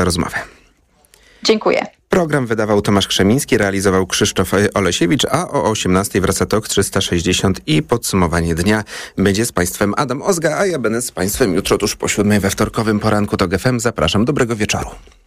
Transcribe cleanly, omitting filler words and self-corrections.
rozmowę. Dziękuję. Program wydawał Tomasz Krzemiński, realizował Krzysztof Olesiewicz, a o 18:00 wraca TOK 360 i podsumowanie dnia. Będzie z Państwem Adam Ozga, a ja będę z Państwem jutro tuż po 7:00 we wtorkowym poranku TOK FM. Zapraszam, dobrego wieczoru.